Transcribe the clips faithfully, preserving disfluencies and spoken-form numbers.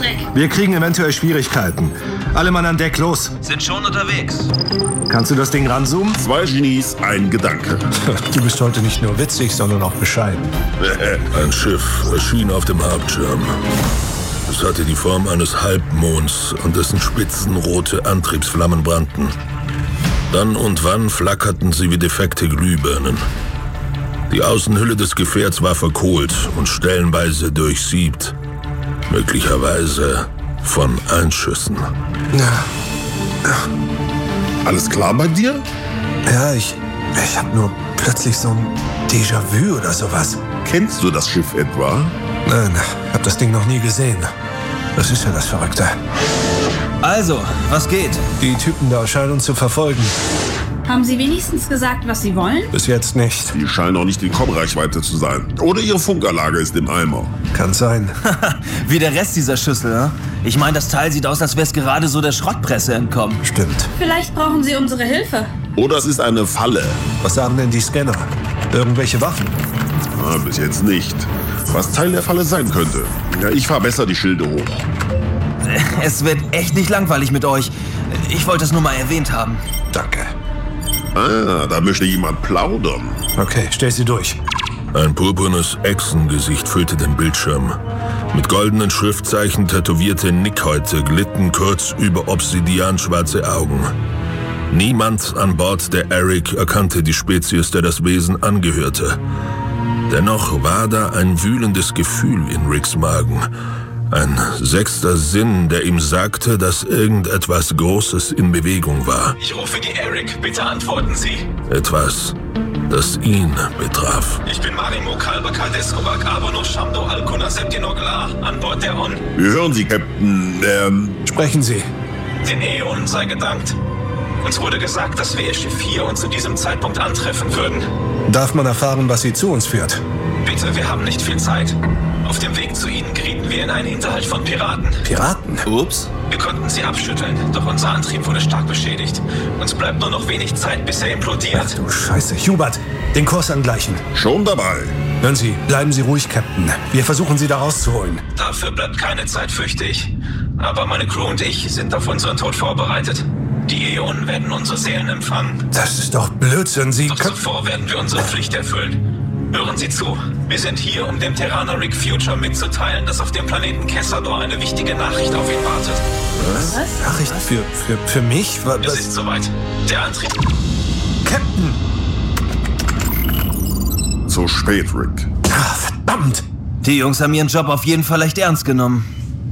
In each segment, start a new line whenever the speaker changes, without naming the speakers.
Dreck.
Wir kriegen eventuell Schwierigkeiten. Alle Mann an Deck, los.
Sind schon unterwegs.
Kannst du das Ding ranzoomen?
Zwei Genies, ein Gedanke.
Du bist heute nicht nur witzig, sondern auch bescheiden.
Ein Schiff erschien auf dem Hauptschirm. Es hatte die Form eines Halbmonds und dessen Spitzen rote Antriebsflammen brannten. Dann und wann flackerten sie wie defekte Glühbirnen. Die Außenhülle des Gefährts war verkohlt und stellenweise durchsiebt. Möglicherweise von Einschüssen.
Alles klar bei dir?
Ja, ich... Ich hab nur plötzlich so ein Déjà-vu oder sowas.
Kennst du das Schiff etwa?
Nein, hab das Ding noch nie gesehen. Das ist ja das Verrückte.
Also, was geht?
Die Typen da scheinen uns zu verfolgen.
Haben Sie wenigstens gesagt, was Sie wollen?
Bis jetzt nicht.
Die scheinen auch nicht in Kommreichweite zu sein. Oder ihre Funkanlage ist im Eimer.
Kann sein.
Wie der Rest dieser Schüssel, ne? Ich meine, das Teil sieht aus, als wäre es gerade so der Schrottpresse entkommen.
Stimmt.
Vielleicht brauchen Sie unsere Hilfe.
Oder es ist eine Falle.
Was sagen denn die Scanner? Irgendwelche Waffen?
Ah, bis jetzt nicht. Was Teil der Falle sein könnte. Ja, ich fahr besser die Schilde hoch.
Es wird echt nicht langweilig mit euch. Ich wollte es nur mal erwähnt haben.
Danke.
Ah, da möchte jemand plaudern.
Okay, stell sie durch.
Ein purpurnes Echsengesicht füllte den Bildschirm. Mit goldenen Schriftzeichen tätowierte Nickhäute glitten kurz über obsidianschwarze Augen. Niemand an Bord der Eric erkannte die Spezies, der das Wesen angehörte. Dennoch war da ein wühlendes Gefühl in Ricks Magen. Ein sechster Sinn, der ihm sagte, dass irgendetwas Großes in Bewegung war.
Ich rufe die Eric. Bitte antworten Sie.
Etwas, das ihn betraf.
Ich bin Marimo Kalbakal Deskovak Abono Shamdo Alkuna Septinoglar an Bord der On.
Wir hören Sie, Captain. Ähm...
Sprechen Sie.
Den Äonen sei gedankt. Uns wurde gesagt, dass wir Ihr Schiff hier und zu diesem Zeitpunkt antreffen würden.
Darf man erfahren, was sie zu uns führt?
Bitte, wir haben nicht viel Zeit. Auf dem Weg zu Ihnen gerieten wir in einen Hinterhalt von Piraten.
Piraten?
Ups.
Wir konnten sie abschütteln, doch unser Antrieb wurde stark beschädigt. Uns bleibt nur noch wenig Zeit, bis er implodiert.
Du Scheiße. Hubert, den Kurs angleichen.
Schon dabei.
Hören Sie, bleiben Sie ruhig, Captain. Wir versuchen, Sie da rauszuholen.
Dafür bleibt keine Zeit, fürchte ich. Aber meine Crew und ich sind auf unseren Tod vorbereitet. Die Äonen werden unsere Seelen empfangen.
Das ist doch Blödsinn. Sie
Doch
können...
zuvor werden wir unsere Pflicht erfüllen. Hören Sie zu. Wir sind hier, um dem Terraner Rick Future mitzuteilen, dass auf dem Planeten Kessador eine wichtige Nachricht auf ihn wartet.
Was? Nachricht für, für, für mich? Was?
Es ist soweit. Der Antrieb...
Captain!
Zu spät, Rick.
Ah, verdammt!
Die Jungs haben ihren Job auf jeden Fall echt ernst genommen.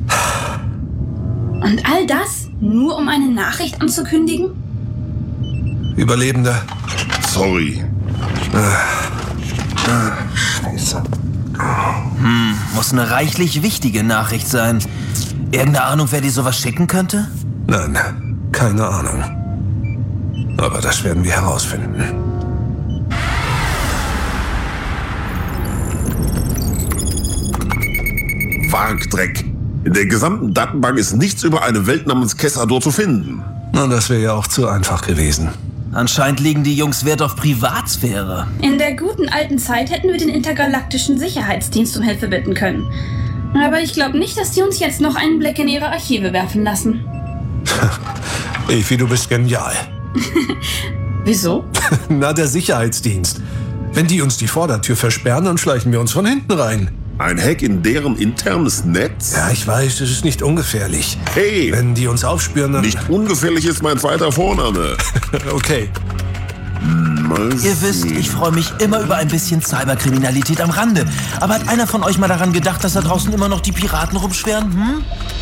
Und all das nur, um eine Nachricht anzukündigen?
Überlebender.
Sorry.
Scheiße.
Hm, muss eine reichlich wichtige Nachricht sein. Irgendeine Ahnung, wer dir sowas schicken könnte?
Nein, keine Ahnung. Aber das werden wir herausfinden.
Wagdreck. In der gesamten Datenbank ist nichts über eine Welt namens Kessador zu finden.
Na, das wäre ja auch zu einfach gewesen.
Anscheinend legen die Jungs Wert auf Privatsphäre.
In der guten alten Zeit hätten wir den Intergalaktischen Sicherheitsdienst um Hilfe bitten können. Aber ich glaube nicht, dass die uns jetzt noch einen Blick in ihre Archive werfen lassen.
Evi, du bist genial.
Wieso?
Na, der Sicherheitsdienst. Wenn die uns die Vordertür versperren, dann schleichen wir uns von hinten rein.
Ein Hack in deren internes Netz?
Ja, ich weiß, es ist nicht ungefährlich.
Hey!
Wenn die uns aufspüren, dann...
Nicht ungefährlich ist mein zweiter Vorname.
Okay.
Mal
Ihr wisst,
sehen.
ich freue mich immer über ein bisschen Cyberkriminalität am Rande. Aber hat einer von euch mal daran gedacht, dass da draußen immer noch die Piraten rumschwirren? Hm?